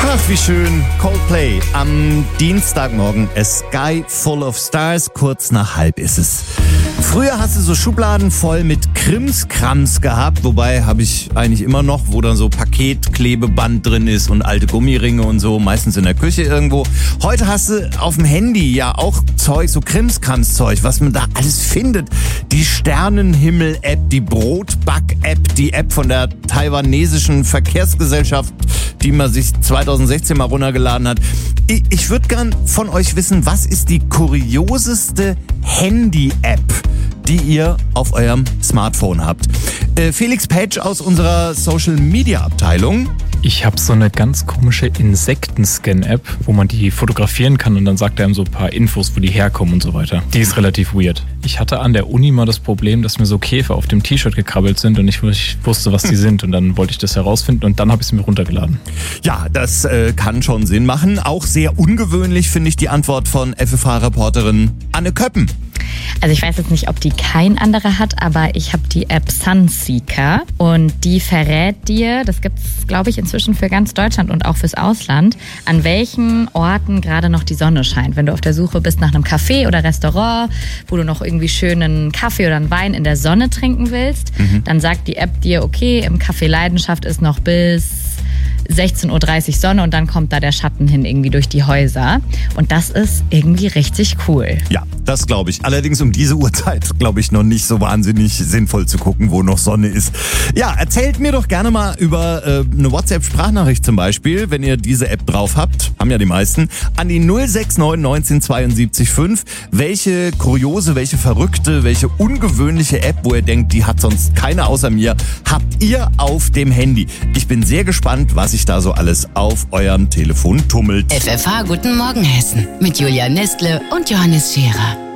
Ach, wie schön. Coldplay am Dienstagmorgen. A Sky Full of Stars. Kurz nach 1:30 ist es. Früher hast du so Schubladen voll mit Krimskrams gehabt, wobei habe ich eigentlich immer noch, wo dann so Paketklebeband drin ist und alte Gummiringe und so, meistens in der Küche irgendwo. Heute hast du auf dem Handy ja auch Zeug, so Krimskrams-Zeug, was man da alles findet. Die Sternenhimmel-App, die Brotback-App, die App von der taiwanesischen Verkehrsgesellschaft, die man sich 2016 mal runtergeladen hat. Ich würde gern von euch wissen, was ist die kurioseste Handy-App, die ihr auf eurem Smartphone habt? Felix Petsch aus unserer Social-Media-Abteilung. Ich habe so eine ganz komische Insektenscan-App, wo man die fotografieren kann und dann sagt er einem so ein paar Infos, wo die herkommen und so weiter. Die ist relativ weird. Ich hatte an der Uni mal das Problem, dass mir so Käfer auf dem T-Shirt gekrabbelt sind und ich wusste, was die sind, und dann wollte ich das herausfinden und dann habe ich sie mir runtergeladen. Ja, das kann schon Sinn machen. Auch sehr ungewöhnlich finde ich die Antwort von FFH-Reporterin Anne Köppen. Also ich weiß jetzt nicht, ob die kein anderer hat, aber ich habe die App Sunseeker und die verrät dir, das gibt es, glaube ich, inzwischen für ganz Deutschland und auch fürs Ausland, an welchen Orten gerade noch die Sonne scheint. Wenn du auf der Suche bist nach einem Café oder Restaurant, wo du noch irgendwie schönen Kaffee oder einen Wein in der Sonne trinken willst, dann sagt die App dir, okay, im Café Leidenschaft ist noch bis 16:30 Uhr Sonne und dann kommt da der Schatten hin irgendwie durch die Häuser. Und das ist irgendwie richtig cool. Ja, das glaube ich. Allerdings um diese Uhrzeit, glaube ich, noch nicht so wahnsinnig sinnvoll zu gucken, wo noch Sonne ist. Ja, erzählt mir doch gerne mal über eine WhatsApp-Sprachnachricht zum Beispiel, wenn ihr diese App drauf habt, haben ja die meisten, an die 069 19 72 5. Welche kuriose, welche verrückte, welche ungewöhnliche App, wo ihr denkt, die hat sonst keiner außer mir, habt ihr auf dem Handy? Ich bin sehr gespannt, was sich da so alles auf eurem Telefon tummelt. FFH Guten Morgen Hessen mit Julia Nestle und Johannes Scherer.